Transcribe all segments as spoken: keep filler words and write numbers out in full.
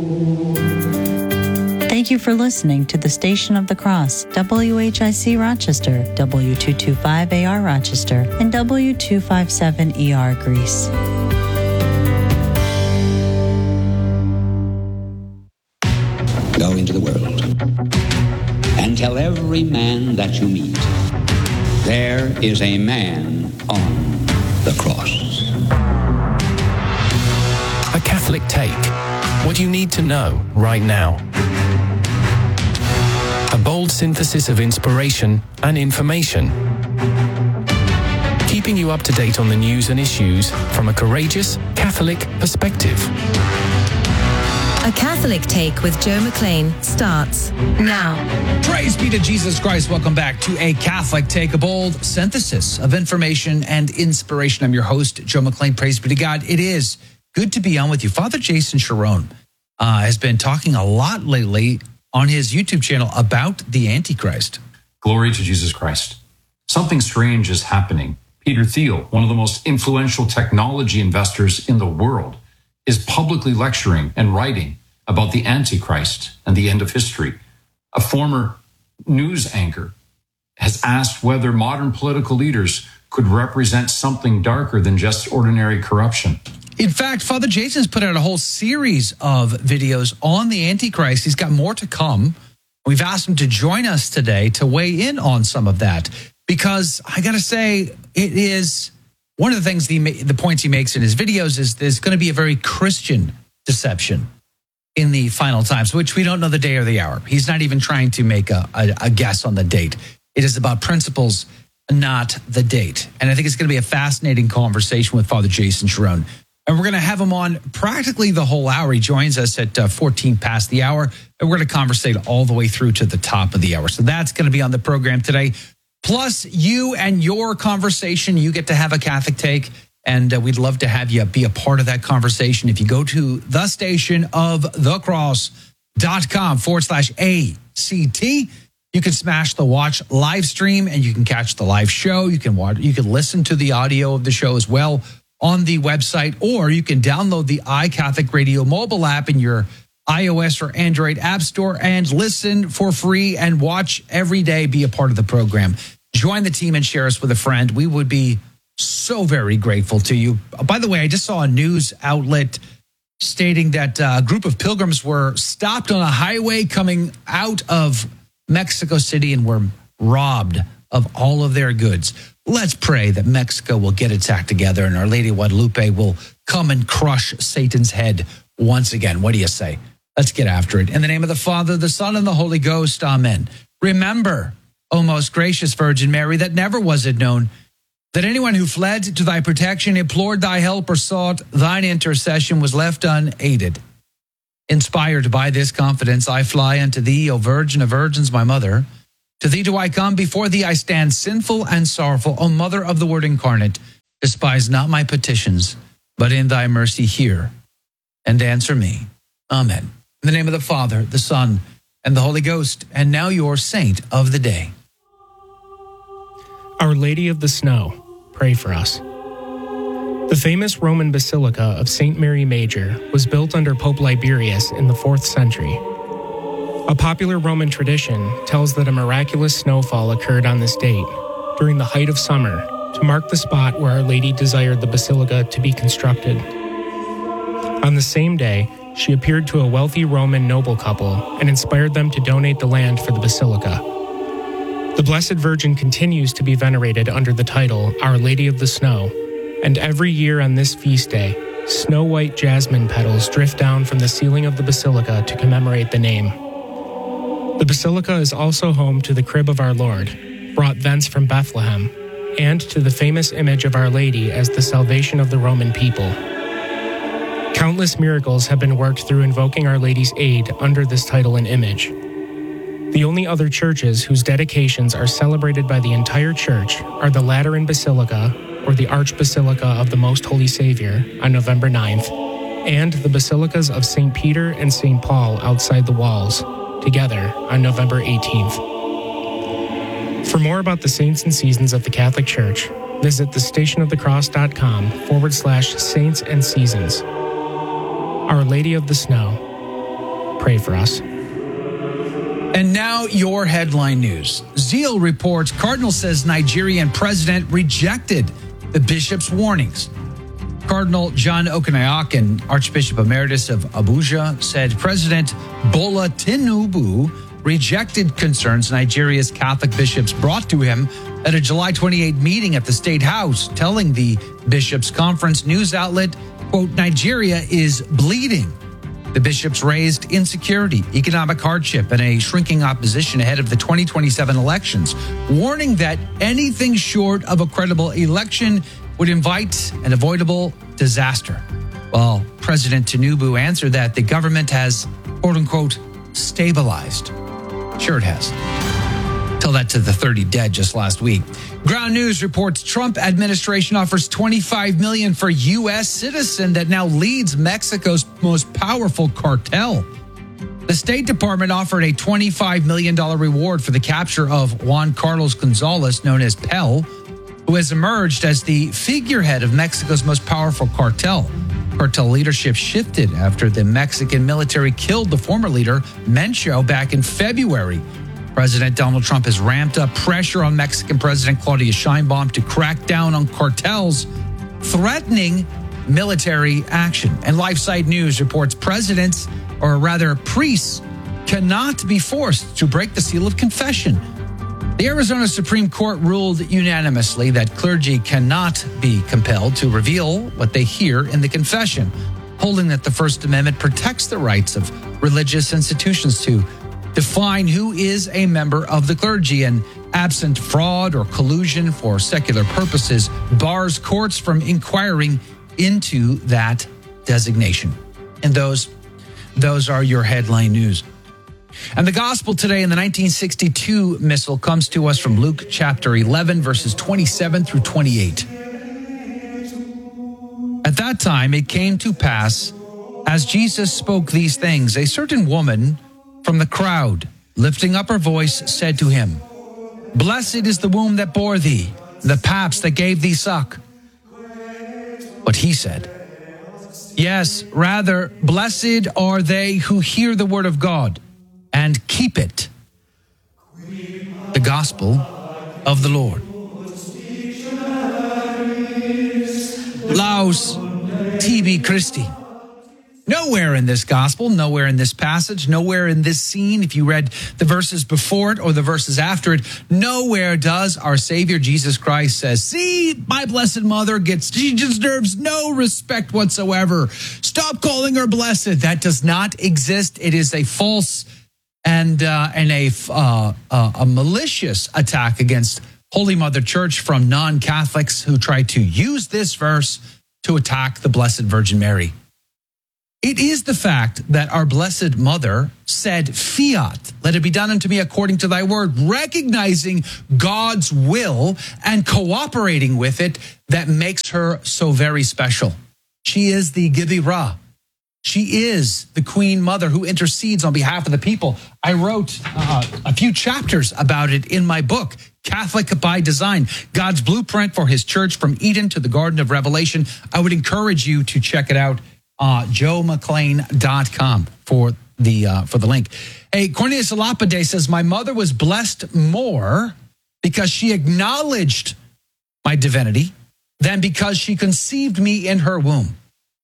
Thank you for listening to the Station of the Cross, W H I C Rochester, W two twenty-five A R Rochester, and W two fifty-seven E R Greece. Go into the world and tell every man that you meet, there is a man on the cross. A Catholic Take. What you need to know right now. A bold synthesis of inspiration and information. Keeping you up to date on the news and issues from a courageous Catholic perspective. A Catholic Take with Joe McLean starts now. Praise be to Jesus Christ. Welcome back to A Catholic Take, a bold synthesis of information and inspiration. I'm your host, Joe McLean. Praise be to God. It is good to be on with you. Father Jason Cherone uh, has been talking a lot lately on his YouTube channel about the Antichrist. Glory to Jesus Christ. Something strange is happening. Peter Thiel, one of the most influential technology investors in the world, is publicly lecturing and writing about the Antichrist and the end of history. A former news anchor has asked whether modern political leaders could represent something darker than just ordinary corruption. In fact, Father Jason's put out a whole series of videos on the Antichrist. He's got more to come. We've asked him to join us today to weigh in on some of that, because I got to say, it is one of the things, the, the points he makes in his videos is there's going to be a very Christian deception in the final times, which we don't know the day or the hour. He's not even trying to make a, a, a guess on the date. It is about principles, not the date. And I think it's going to be a fascinating conversation with Father Jason Cherone. And we're going to have him on practically the whole hour. He joins us at uh, fourteen past the hour, and we're going to conversate all the way through to the top of the hour. So that's going to be on the program today. Plus, you and your conversation, you get to have a Catholic Take, and uh, we'd love to have you be a part of that conversation. If you go to the station of the cross.com forward slash ACT, you can smash the watch live stream, and you can catch the live show. You can watch, you can listen to the audio of the show as well on the website, or you can download the iCatholic Radio mobile app in your iOS or Android app store and listen for free and watch every day, be a part of the program. Join the team and share us with a friend. We would be so very grateful to you. By the way, I just saw a news outlet stating that a group of pilgrims were stopped on a highway coming out of Mexico City and were robbed of all of their goods. Let's pray that Mexico will get its act together and Our Lady of Guadalupe will come and crush Satan's head once again. What do you say? Let's get after it. In the name of the Father, the Son, and the Holy Ghost. Amen. Remember, O most gracious Virgin Mary, that never was it known that anyone who fled to thy protection, implored thy help, or sought thine intercession was left unaided. Inspired by this confidence, I fly unto thee, O Virgin of Virgins, my mother. To thee do I come, before thee I stand sinful and sorrowful. O Mother of the Word incarnate, despise not my petitions, but in thy mercy hear and answer me. Amen. In the name of the Father, the Son, and the Holy Ghost, and now your saint of the day. Our Lady of the Snow, pray for us. The famous Roman Basilica of Saint Mary Major was built under Pope Liberius in the fourth century. A popular Roman tradition tells that a miraculous snowfall occurred on this date, during the height of summer, to mark the spot where Our Lady desired the basilica to be constructed. On the same day, she appeared to a wealthy Roman noble couple and inspired them to donate the land for the basilica. The Blessed Virgin continues to be venerated under the title Our Lady of the Snow, and every year on this feast day, snow-white jasmine petals drift down from the ceiling of the basilica to commemorate the name. The basilica is also home to the crib of our Lord, brought thence from Bethlehem, and to the famous image of Our Lady as the salvation of the Roman people. Countless miracles have been worked through invoking Our Lady's aid under this title and image. The only other churches whose dedications are celebrated by the entire church are the Lateran Basilica, or the Archbasilica of the Most Holy Savior, on November ninth, and the basilicas of Saint Peter and Saint Paul outside the walls, together on November eighteenth. For more about the saints and seasons of the Catholic Church, visit thestationofthecross.com forward slash saints and seasons. Our Lady of the Snow, Pray for us. And now your headline news. Zeal reports Cardinal says Nigerian president rejected the bishop's warnings. Cardinal John Okonayakin, Archbishop Emeritus of Abuja, said President Bola Tinubu rejected concerns Nigeria's Catholic bishops brought to him at a July twenty-eighth meeting at the State House, telling the bishops' conference news outlet, quote, Nigeria is bleeding. The bishops raised insecurity, economic hardship, and a shrinking opposition ahead of the twenty twenty-seven elections, warning that anything short of a credible election would invite an avoidable disaster. Well, President Tinubu answered that the government has, quote unquote, stabilized. Sure it has. Tell that to the thirty dead just last week. Ground News reports Trump administration offers twenty-five million dollars for U S citizen that now leads Mexico's most powerful cartel. The State Department offered a twenty-five million dollars reward for the capture of Juan Carlos Gonzalez, known as Pel, who has emerged as the figurehead of Mexico's most powerful cartel. Cartel leadership shifted after the Mexican military killed the former leader, Mencho, back in February. President Donald Trump has ramped up pressure on Mexican President Claudia Sheinbaum to crack down on cartels, threatening military action. And LifeSite News reports presidents, or rather priests, cannot be forced to break the seal of confession. The Arizona Supreme Court ruled unanimously that clergy cannot be compelled to reveal what they hear in the confession, holding that the First Amendment protects the rights of religious institutions to define who is a member of the clergy, and absent fraud or collusion for secular purposes bars courts from inquiring into that designation. And those, those are your headline news. And the gospel today in the nineteen sixty-two missal comes to us from Luke chapter eleven, verses twenty-seven through twenty-eight. At that time, it came to pass, as Jesus spoke these things, a certain woman from the crowd, lifting up her voice, said to him, Blessed is the womb that bore thee, the paps that gave thee suck. But he said, Yes, rather, blessed are they who hear the word of God and keep it. The gospel of the Lord. Laus tibi Christi. Nowhere in this gospel, nowhere in this passage, nowhere in this scene, if you read the verses before it or the verses after it, nowhere does our Savior Jesus Christ says, see, my blessed mother gets, she deserves no respect whatsoever. Stop calling her blessed. That does not exist. It is a false and uh, and a uh, uh, a malicious attack against Holy Mother Church from non-Catholics who try to use this verse to attack the Blessed Virgin Mary. It is the fact that our Blessed Mother said, fiat, let it be done unto me according to thy word, recognizing God's will and cooperating with it, that makes her so very special. She is the Gibirah. She is the Queen Mother who intercedes on behalf of the people. I wrote uh, a few chapters about it in my book, Catholic by Design, God's Blueprint for His Church from Eden to the Garden of Revelation. I would encourage you to check it out. Uh, joe mcclain dot com for the uh, for the link. Hey, Cornelius Lapide says, my mother was blessed more because she acknowledged my divinity than because she conceived me in her womb.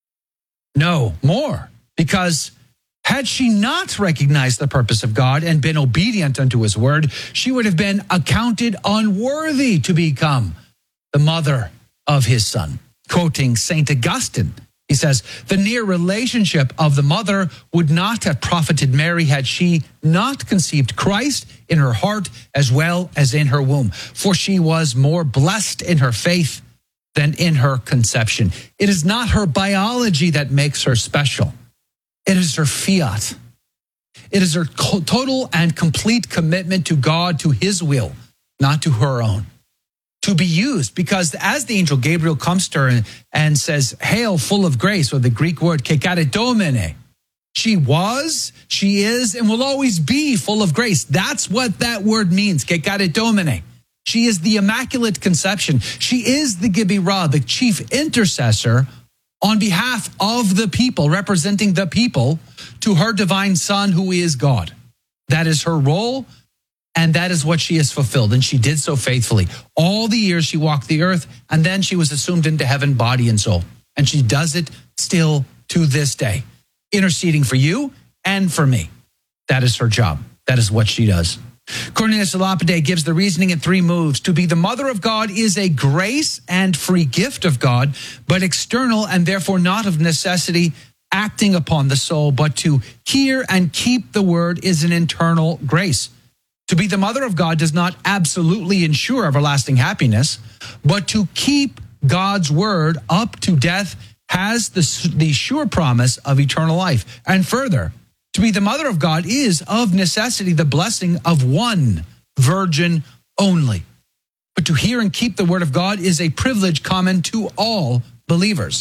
No, more, because had she not recognized the purpose of God and been obedient unto his word, she would have been accounted unworthy to become the mother of his son. Quoting Saint Augustine, he says, the near relationship of the mother would not have profited Mary had she not conceived Christ in her heart as well as in her womb, for she was more blessed in her faith than in her conception. It is not her biology that makes her special. It is her fiat. It is her total and complete commitment to God, to his will, not to her own. To be used, because as the angel Gabriel comes to her and, and says, hail, full of grace, or the Greek word kekaritomene, she was, she is, and will always be full of grace. That's what that word means, kekaritomene. She is the Immaculate Conception. She is the Gibirah, the chief intercessor on behalf of the people, representing the people, to her divine Son, who is God. That is her role, and that is what she has fulfilled, and she did so faithfully. All the years she walked the earth, and then she was assumed into heaven, body and soul. And she does it still to this day, interceding for you and for me. That is her job. That is what she does. Cornelius a Lapide gives the reasoning in three moves. To be the mother of God is a grace and free gift of God, but external and therefore not of necessity acting upon the soul, but to hear and keep the word is an internal grace. To be the mother of God does not absolutely ensure everlasting happiness, but to keep God's word up to death has the, the sure promise of eternal life. And further, to be the mother of God is of necessity the blessing of one virgin only. But to hear and keep the word of God is a privilege common to all believers.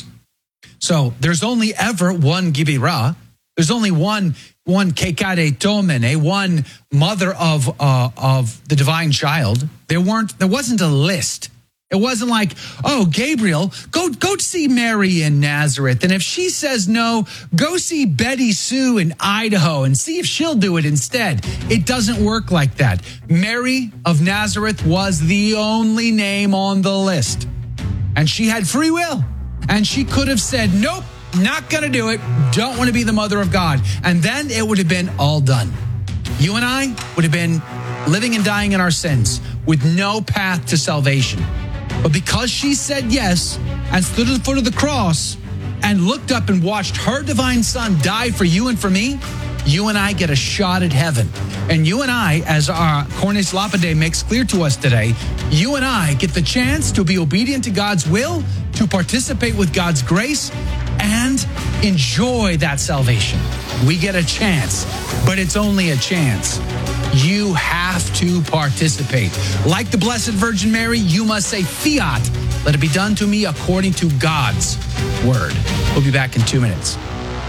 So there's only ever one Gibirah. There's only one one Kekade Tomene, one mother of uh, of the divine child. There weren't. There wasn't a list. It wasn't like, oh, Gabriel, go go see Mary in Nazareth. And if she says no, go see Betty Sue in Idaho and see if she'll do it instead. It doesn't work like that. Mary of Nazareth was the only name on the list. And she had free will. And she could have said, nope, not going to do it. Don't want to be the mother of God. And then it would have been all done. You and I would have been living and dying in our sins with no path to salvation. But because she said yes and stood at the foot of the cross and looked up and watched her divine Son die for you and for me, you and I get a shot at heaven. And you and I, as our Cornelius Lapide makes clear to us today, you and I get the chance to be obedient to God's will, to participate with God's grace, and enjoy that salvation. We get a chance, but it's only a chance. You have to participate. Like the Blessed Virgin Mary, you must say, fiat, let it be done to me according to God's word. We'll be back in two minutes.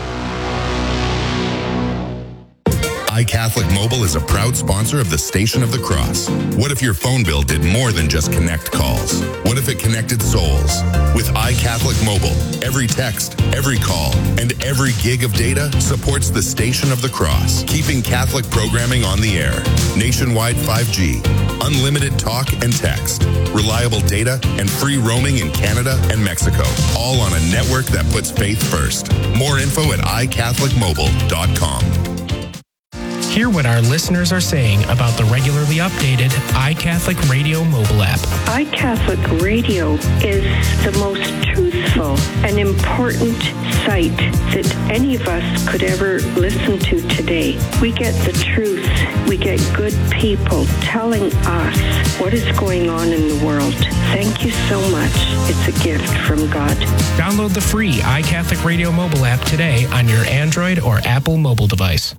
iCatholic Mobile is a proud sponsor of the Station of the Cross. What if your phone bill did more than just connect calls? What if it connected souls? With iCatholic Mobile, every text, every call, and every gig of data supports the Station of the Cross, keeping Catholic programming on the air. Nationwide five G, unlimited talk and text, reliable data, and free roaming in Canada and Mexico, all on a network that puts faith first. More info at i catholic mobile dot com. Hear what our listeners are saying about the regularly updated iCatholic Radio mobile app. iCatholic Radio is the most truthful and important site that any of us could ever listen to today. We get the truth. We get good people telling us what is going on in the world. Thank you so much. It's a gift from God. Download the free iCatholic Radio mobile app today on your Android or Apple mobile device.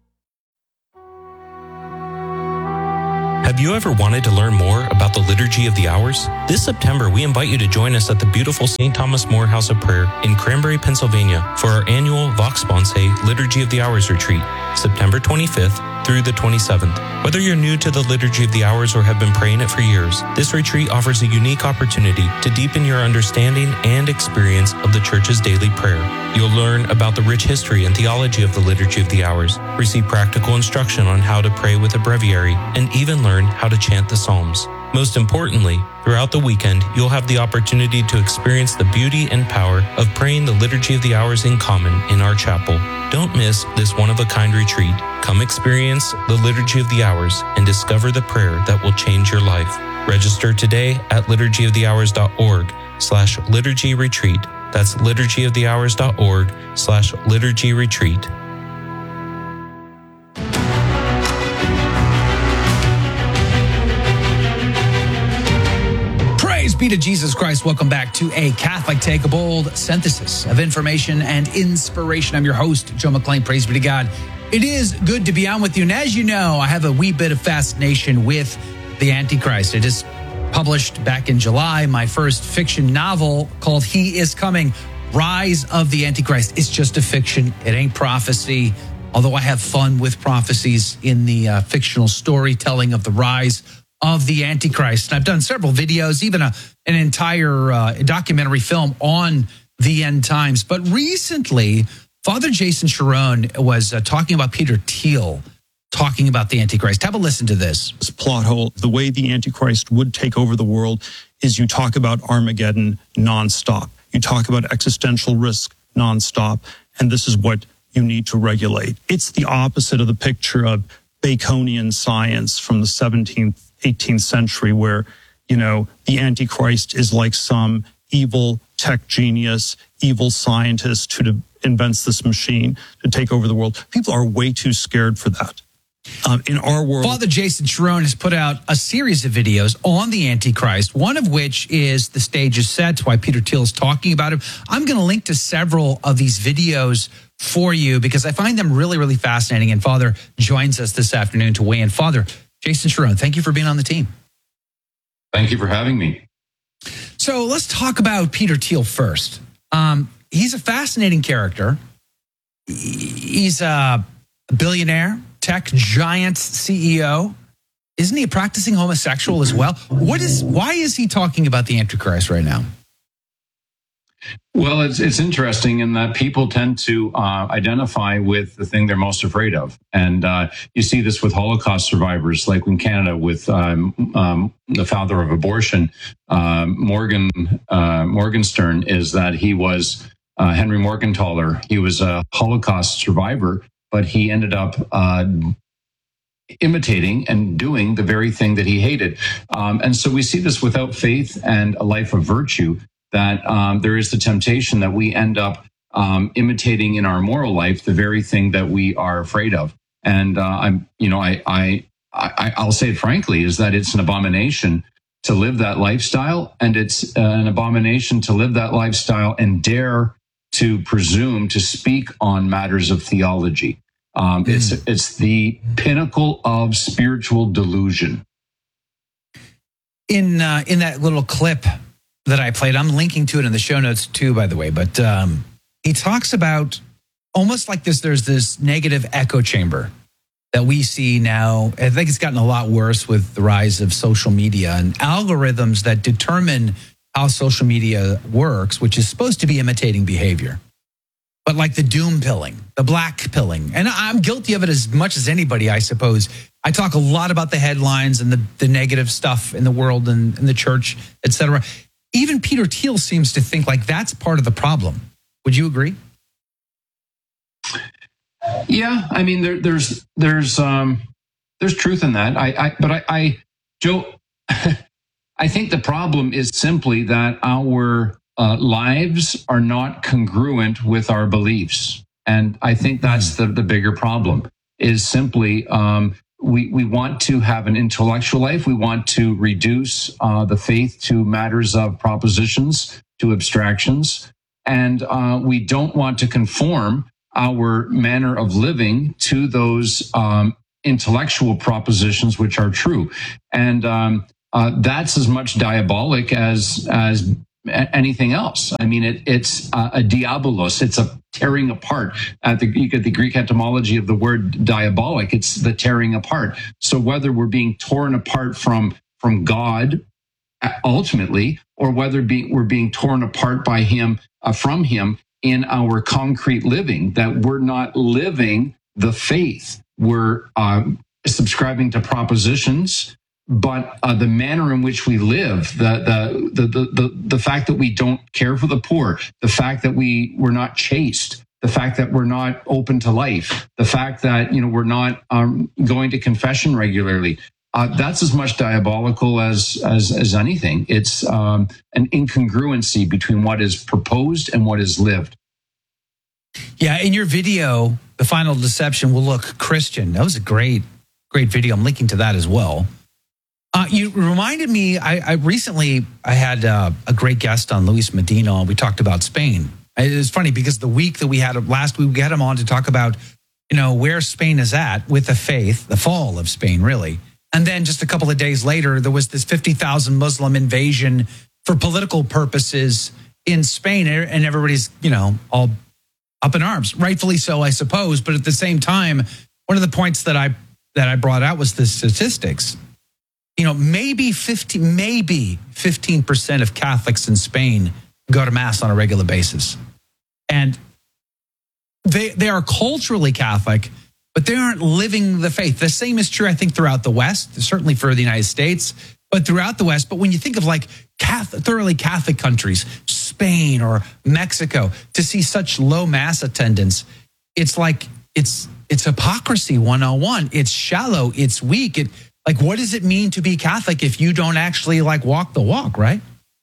Have you ever wanted to learn more about the Liturgy of the Hours? This September, we invite you to join us at the beautiful Saint Thomas More House of Prayer in Cranberry, Pennsylvania for our annual Vox Sponsae Liturgy of the Hours retreat, September twenty-fifth through the twenty-seventh. Whether you're new to the Liturgy of the Hours or have been praying it for years, this retreat offers a unique opportunity to deepen your understanding and experience of the Church's daily prayer. You'll learn about the rich history and theology of the Liturgy of the Hours, receive practical instruction on how to pray with a breviary, and even learn how to chant the Psalms. Most importantly, throughout the weekend, you'll have the opportunity to experience the beauty and power of praying the Liturgy of the Hours in common in our chapel. Don't miss this one-of-a-kind retreat. Come experience the Liturgy of the Hours and discover the prayer that will change your life. Register today at liturgy of the hours dot org slash liturgy retreat. That's liturgy of the hours dot org slash liturgy retreat. Praise be to Jesus Christ. Welcome back to A Catholic Take, a bold synthesis of information and inspiration. I'm your host, Joe McClain. Praise be to God. It is good to be on with you. And as you know, I have a wee bit of fascination with the Antichrist. I just published back in July my first fiction novel called He Is Coming, Rise of the Antichrist. It's just a fiction. It ain't prophecy, although I have fun with prophecies in the uh, fictional storytelling of the rise of the Antichrist. And I've done several videos, even a, an entire uh, documentary film on the end times. But recently, Father Jason Sharon was uh, talking about Peter Thiel, talking about the Antichrist. Have a listen to this. This plot hole, the way the Antichrist would take over the world is you talk about Armageddon nonstop. You talk about existential risk nonstop. And this is what you need to regulate. It's the opposite of the picture of Baconian science from the seventeenth, eighteenth century, where, you know, the Antichrist is like some evil tech genius, evil scientist who de- invents this machine to take over the world. People are way too scared for that. Um, in our world, Father Jason Sharon has put out a series of videos on the Antichrist, one of which is The Stage is Set, why Peter Thiel is talking about him. I'm going to link to several of these videos for you because I find them really, really fascinating. And Father joins us this afternoon to weigh in. Father Jason Sharon, thank you for being on the team. Thank you for having me. So let's talk about Peter Thiel first. Um, he's a fascinating character. He's a billionaire, tech giant C E O. Isn't he a practicing homosexual as well? What is? Why is he talking about the Antichrist right now? Well, it's it's interesting in that people tend to uh, identify with the thing they're most afraid of. And uh, you see this with Holocaust survivors, like in Canada with um, um, the father of abortion, uh, Morgan uh, Morgenstern, is that he was uh, Henry Morgenthaler. He was a Holocaust survivor, but he ended up uh, imitating and doing the very thing that he hated. Um, and so we see this without faith and a life of virtue, that um, there is the temptation that we end up um, imitating in our moral life the very thing that we are afraid of. And uh, I'm, you know, I, I, I, I'll say it frankly, is that it's an abomination to live that lifestyle, and it's uh, an abomination to live that lifestyle and dare to presume to speak on matters of theology. Um, mm. It's it's the pinnacle of spiritual delusion. In uh, in that little clip that I played, I'm linking to it in the show notes too, by the way. But um, he talks about almost like this. There's this negative echo chamber that we see now. I think it's gotten a lot worse with the rise of social media and algorithms that determine how social media works, which is supposed to be imitating behavior. But like the doom pilling, the black pilling, and I'm guilty of it as much as anybody, I suppose. I talk a lot about the headlines and the, the negative stuff in the world and in the church, et cetera. Even Peter Thiel seems to think like that's part of the problem. Would you agree? Yeah, I mean, there, there's there's um, there's truth in that. I, I but I, I Joe, I think the problem is simply that our uh, lives are not congruent with our beliefs, and I think that's the the bigger problem. Is simply um, we we want to have an intellectual life. We want to reduce uh, the faith to matters of propositions, to abstractions, and uh, we don't want to conform our manner of living to those um, intellectual propositions which are true. And um, uh, that's as much diabolic as as anything else. I mean, it, it's uh, a diabolos. It's a tearing apart. Uh, the, you get the Greek etymology of the word diabolic. It's the tearing apart. So whether we're being torn apart from from God ultimately, or whether be, we're being torn apart by Him uh, from Him in our concrete living, that we're not living the faith. We're um, subscribing to propositions, but uh, the manner in which we live, the, the the the the the fact that we don't care for the poor, the fact that we we're not chaste, the fact that we're not open to life, the fact that you know we're not um, going to confession regularly. Uh, that's as much diabolical as as as anything. It's um, an incongruency between what is proposed and what is lived. Yeah, in your video, The Final Deception Will Look Christian. That was a great, great video. I'm linking to that as well. Uh, you reminded me, I, I recently, I had uh, a great guest on, Luis Medina, and we talked about Spain. It was funny because the week that we had, last week, we had him on to talk about, you know, where Spain is at with the faith, the fall of Spain, really. And then just a couple of days later, there was this fifty thousand Muslim invasion for political purposes in Spain. And everybody's, you know, all up in arms, rightfully so, I suppose. But at the same time, one of the points that I that I brought out was the statistics. You know, maybe fifty, maybe fifteen percent of Catholics in Spain go to mass on a regular basis. And they they are culturally Catholic, but they aren't living the faith. The same is true, I think, throughout the West, certainly for the United States, but throughout the West. But when you think of like Catholic, thoroughly Catholic countries, Spain or Mexico, to see such low mass attendance, it's like it's it's hypocrisy one oh one. It's shallow. It's weak. It like what does it mean to be Catholic if you don't actually like walk the walk, right?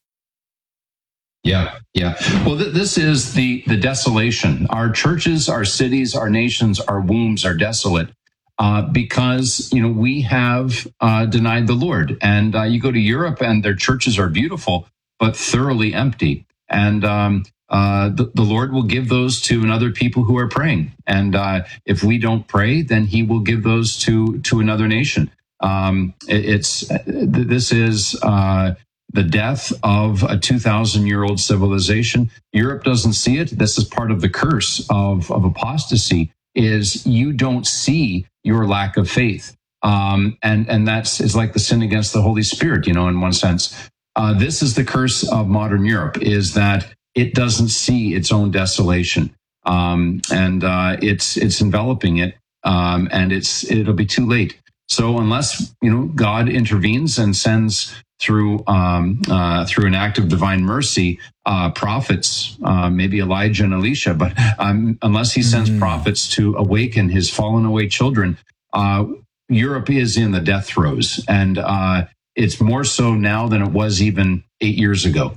Yeah, yeah. Well, th- this is the the desolation. Our churches, our cities, our nations, our wombs are desolate uh, because you know we have uh, denied the Lord. And uh, you go to Europe, and their churches are beautiful, but thoroughly empty. And um, uh, the, the Lord will give those to another people who are praying. And uh, if we don't pray, then He will give those to to another nation. Um, it, it's this is. Uh, the death of a two thousand year old civilization. Europe doesn't see it. This is part of the curse of, of apostasy, is you don't see your lack of faith. Um, and, and that's is like the sin against the Holy Spirit, you know, in one sense. Uh, this is the curse of modern Europe, is that it doesn't see its own desolation. Um, and uh, it's it's enveloping it, um, and it's it'll be too late. So unless, you know, God intervenes and sends through um, uh, through an act of divine mercy, uh, prophets, uh, maybe Elijah and Elisha, but um, unless he sends mm. prophets to awaken his fallen away children, uh, Europe is in the death throes. And uh, it's more so now than it was even eight years ago.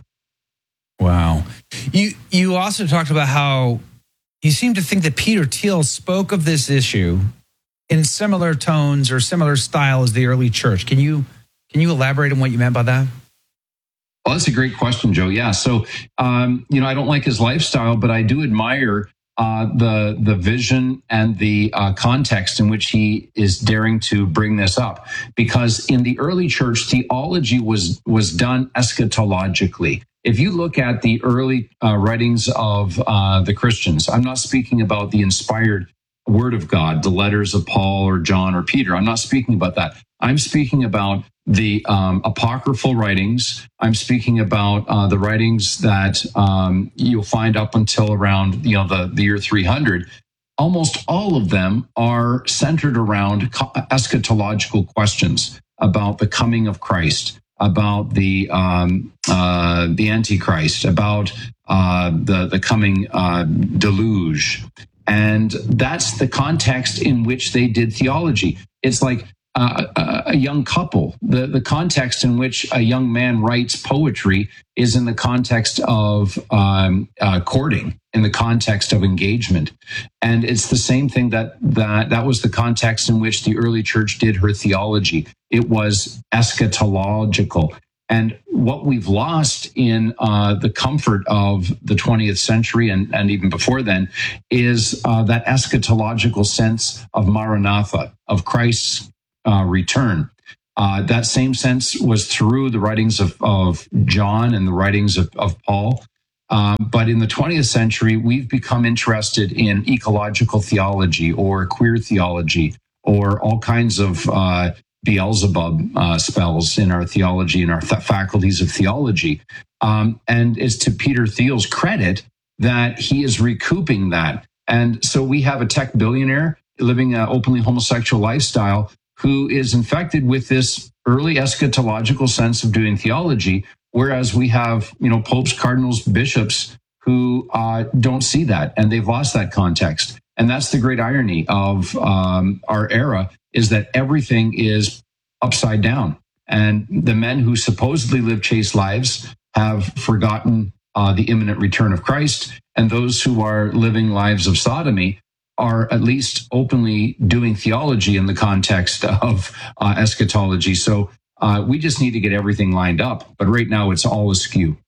Wow. You, you also talked about how you seem to think that Peter Thiel spoke of this issue in similar tones or similar style as the early church. Can you Can you elaborate on what you meant by that? Well, that's a great question, Joe. Yeah. So, um, you know, I don't like his lifestyle, but I do admire uh, the the vision and the uh, context in which he is daring to bring this up. Because in the early church, theology was was done eschatologically. If you look at the early uh, writings of uh, the Christians, I'm not speaking about the inspired Word of God, the letters of Paul or John or Peter. I'm not speaking about that. I'm speaking about the um, apocryphal writings. I'm speaking about uh, the writings that um, you'll find up until around, you know, the, the year three hundred. Almost all of them are centered around eschatological questions about the coming of Christ, about the um, uh, the Antichrist, about uh, the the coming uh, deluge. And that's the context in which they did theology. It's like uh, a, a young couple. The, the context in which a young man writes poetry is in the context of um, uh, courting, in the context of engagement. And it's the same thing that, that that was the context in which the early church did her theology. It was eschatological. And what we've lost in uh, the comfort of the twentieth century and, and even before then is uh, that eschatological sense of Maranatha, of Christ's uh, return. Uh, that same sense was through the writings of, of John and the writings of, of Paul. Um, but in the twentieth century, we've become interested in ecological theology or queer theology or all kinds of uh Beelzebub uh, spells in our theology and our th- faculties of theology. Um, and it's to Peter Thiel's credit that he is recouping that. And so we have a tech billionaire living an openly homosexual lifestyle who is infected with this early eschatological sense of doing theology, whereas we have, you know, popes, cardinals, bishops who uh, don't see that, and they've lost that context. And that's the great irony of um, our era, is that everything is upside down. And the men who supposedly live chaste lives have forgotten uh, the imminent return of Christ. And those who are living lives of sodomy are at least openly doing theology in the context of uh, eschatology. So uh, we just need to get everything lined up. But right now it's all askew.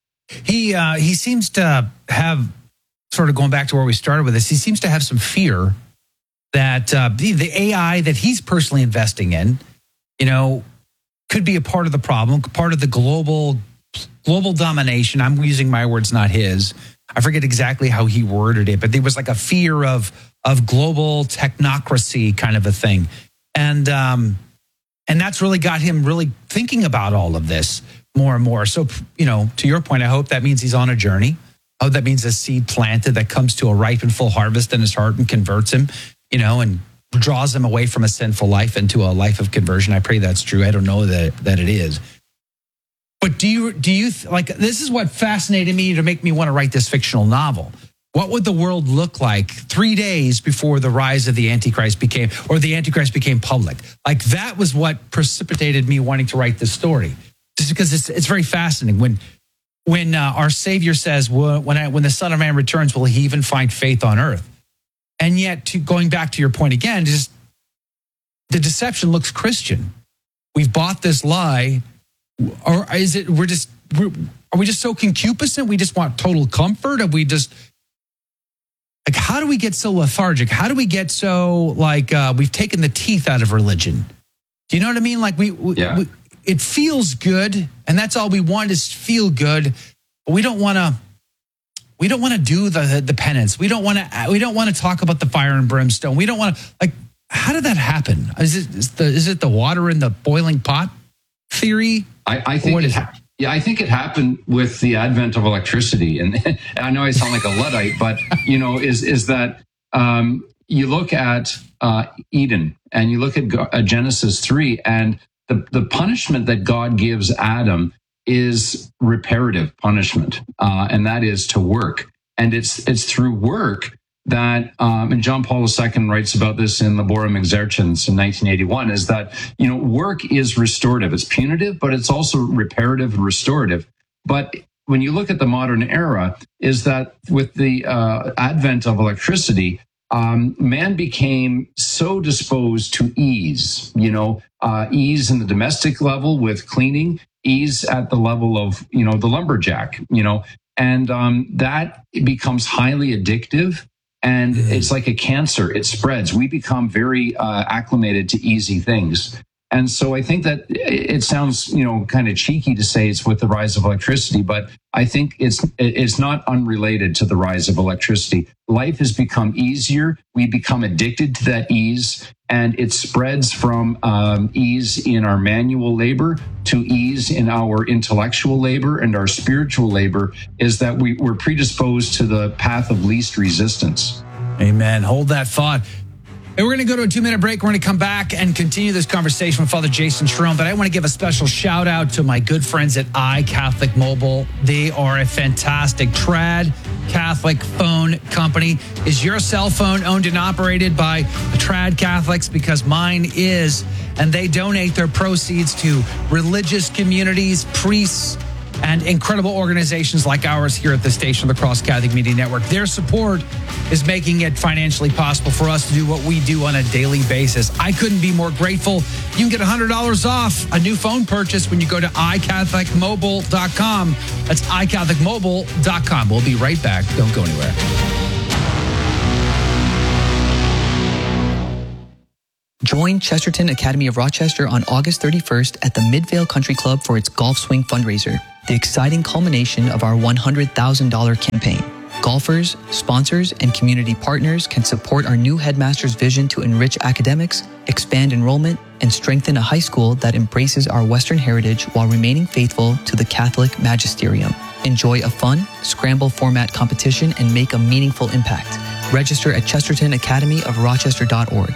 He, uh, he seems to have, sort of going back to where we started with this, he seems to have some fear that uh, the, the A I that he's personally investing in, you know, could be a part of the problem, part of the global global domination. I'm using my words, not his. I forget exactly how he worded it, but there was like a fear of of global technocracy kind of a thing, and um, and that's really got him really thinking about all of this more and more. So, you know, to your point, I hope that means he's on a journey. Oh, that means a seed planted that comes to a ripe and full harvest in his heart and converts him, you know, and draws him away from a sinful life into a life of conversion. I pray that's true. I don't know that, that it is. But do you, do you, like, this is what fascinated me to make me want to write this fictional novel. What would the world look like three days before the rise of the Antichrist became, or the Antichrist became public? Like, that was what precipitated me wanting to write this story. Just because it's it's very fascinating. When when uh, our Savior says, well, when I, when the Son of Man returns, will he even find faith on earth? And yet, to, going back to your point again, just the deception looks Christian. We've bought this lie, or is it we're just we're, are we just so concupiscent? We just want total comfort? Are we just like, how do we get so lethargic? How do we get so like uh, we've taken the teeth out of religion? Do you know what I mean? Like we, we, yeah. we it feels good, and that's all we want is feel good, but we don't want to. We don't want to do the the penance. We don't want to. We don't want to talk about the fire and brimstone. We don't want to. Like, how did that happen? Is it is the is it the water in the boiling pot theory? I, I think it, yeah, I think it happened with the advent of electricity. And, and I know I sound like a Luddite, but you know, is is that um, you look at uh, Eden and you look at uh, Genesis three, and the the punishment that God gives Adam is reparative punishment, uh, and that is to work. And it's it's through work that, um, and John Paul the Second writes about this in Laborem Exercens in nineteen eighty-one, is that, you know, work is restorative. It's punitive, but it's also reparative and restorative. But when you look at the modern era, is that with the uh, advent of electricity, um, man became so disposed to ease, you know, uh, ease in the domestic level with cleaning, ease at the level of, you know, the lumberjack, you know, and um, that becomes highly addictive, and mm-hmm. it's like a cancer. It spreads. We become very uh, acclimated to easy things. And so I think that it sounds, you know, kind of cheeky to say it's with the rise of electricity, but I think it's it's not unrelated to the rise of electricity. Life has become easier. We become addicted to that ease, and it spreads from um, ease in our manual labor to ease in our intellectual labor and our spiritual labor, is that we, we're predisposed to the path of least resistance. Amen. Hold that thought. And we're going to go to a two-minute break. We're going to come back and continue this conversation with Father Jason Cherone. But I want to give a special shout-out to my good friends at iCatholic Mobile. They are a fantastic trad Catholic phone company. Is your cell phone owned and operated by trad Catholics? Because mine is. And they donate their proceeds to religious communities, priests, and incredible organizations like ours here at the Station of the Cross Catholic Media Network. Their support is making it financially possible for us to do what we do on a daily basis. I couldn't be more grateful. You can get one hundred dollars off a new phone purchase when you go to i catholic mobile dot com. That's i catholic mobile dot com. We'll be right back. Don't go anywhere. Join Chesterton Academy of Rochester on August thirty-first at the Midvale Country Club for its Golf Swing fundraiser, the exciting culmination of our one hundred thousand dollars campaign. Golfers, sponsors, and community partners can support our new headmaster's vision to enrich academics, expand enrollment, and strengthen a high school that embraces our Western heritage while remaining faithful to the Catholic magisterium. Enjoy a fun, scramble format competition and make a meaningful impact. Register at chesterton academy of rochester dot org.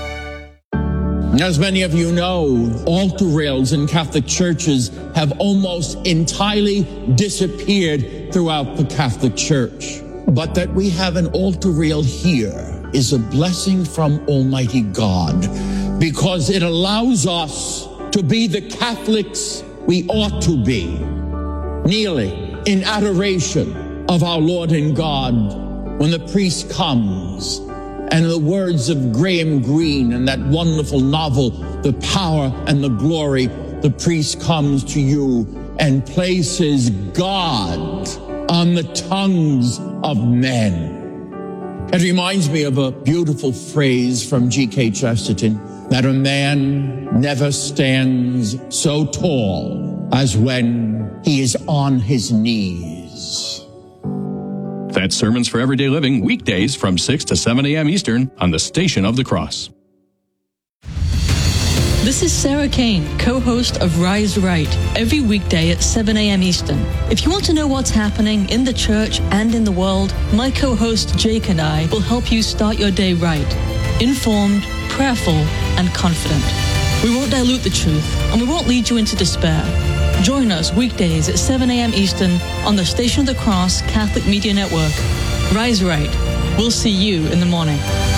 As many of you know, altar rails in Catholic churches have almost entirely disappeared throughout the Catholic Church. But that we have an altar rail here is a blessing from Almighty God, because it allows us to be the Catholics we ought to be, kneeling in adoration of our Lord and God when the priest comes. And in the words of Graham Greene in that wonderful novel, The Power and the Glory, the priest comes to you and places God on the tongues of men. It reminds me of a beautiful phrase from G K Chesterton, that a man never stands so tall as when he is on his knees. That's Sermons for Everyday Living, weekdays from six to seven a.m. Eastern on the Station of the Cross. This is Sarah Kane, co-host of Rise Right, every weekday at seven a.m. Eastern. If you want to know what's happening in the church and in the world, my co-host Jake and I will help you start your day right, informed, prayerful, and confident. We won't dilute the truth, and we won't lead you into despair. Join us weekdays at seven a.m. Eastern on the Station of the Cross Catholic Media Network. Rise Right. We'll see you in the morning.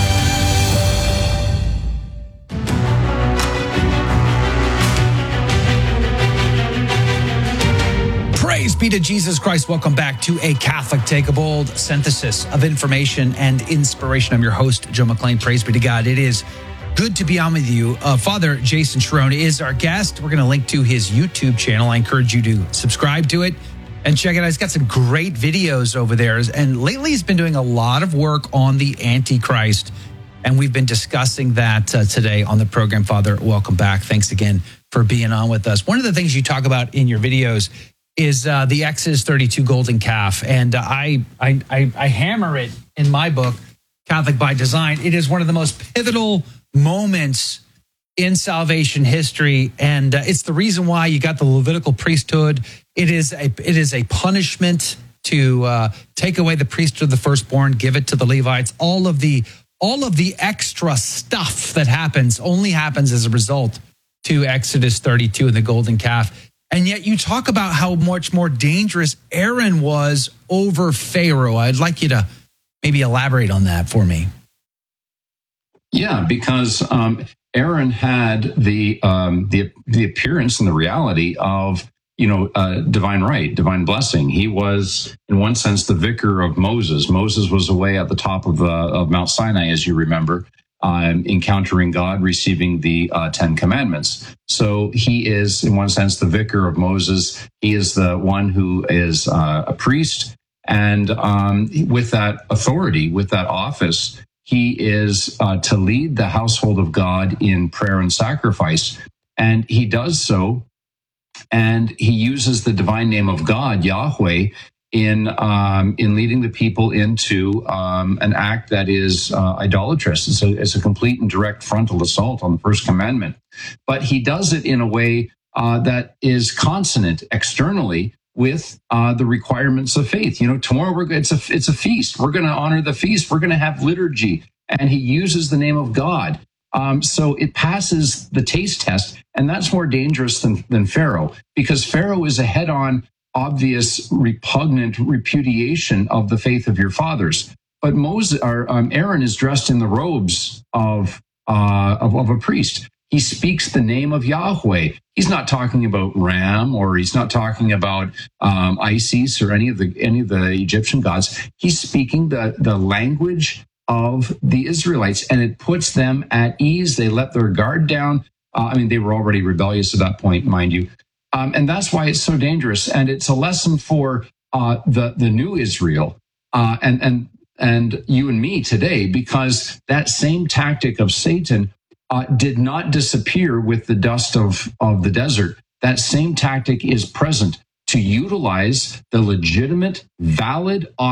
Praise be to Jesus Christ. Welcome back to A Catholic Take, a bold synthesis of information and inspiration. I'm your host, Joe McClain. Praise be to God. It is good to be on with you. Uh, Father Jason Cherone is our guest. We're going to link to his YouTube channel. I encourage you to subscribe to it and check it out. He's got some great videos over there. And lately he's been doing a lot of work on the Antichrist. And we've been discussing that uh, today on the program. Father, welcome back. Thanks again for being on with us. One of the things you talk about in your videos is uh, the Exodus thirty-two golden calf. And uh, I, I, I, I hammer it in my book, Catholic by Design. It is one of the most pivotal moments in salvation history. And uh, it's the reason why you got the Levitical priesthood. It is a, it is a punishment to uh, take away the priesthood of the firstborn, give it to the Levites. All of the, all of the extra stuff that happens only happens as a result to Exodus thirty-two and the golden calf. And yet you talk about how much more dangerous Aaron was over Pharaoh. I'd like you to maybe elaborate on that for me. Yeah, because um, Aaron had the um, the the appearance and the reality of, you know, uh, divine right, divine blessing. He was, in one sense, the vicar of Moses. Moses was away at the top of, uh, of Mount Sinai, as you remember, um, encountering God, receiving the uh, Ten Commandments. So he is, in one sense, the vicar of Moses. He is the one who is uh, a priest. And um, with that authority, with that office, he is uh, to lead the household of God in prayer and sacrifice. And he does so, and he uses the divine name of God, Yahweh, in um, in leading the people into um, an act that is uh, idolatrous. It's a, it's a complete and direct frontal assault on the first commandment. But he does it in a way uh, that is consonant externally with uh, the requirements of faith. You know, tomorrow we're it's a it's a feast. We're going to honor the feast. We're going to have liturgy, and he uses the name of God. Um, so it passes the taste test, and that's more dangerous than than Pharaoh, because Pharaoh is a head-on, obvious, repugnant repudiation of the faith of your fathers. But Moses, or um, Aaron, is dressed in the robes of, uh, of of a priest. He speaks the name of Yahweh. He's not talking about Ram, or he's not talking about um, Isis or any of the any of the Egyptian gods. He's speaking the the language of the Israelites, and it puts them at ease. They let their guard down. Uh, I mean, they were already rebellious at that point, mind you. Um, and that's why it's so dangerous. And it's a lesson for uh, the, the new Israel uh, and, and, and you and me today, because that same tactic of Satan uh, did not disappear with the dust of, of the desert. That same tactic is present to utilize the legitimate, valid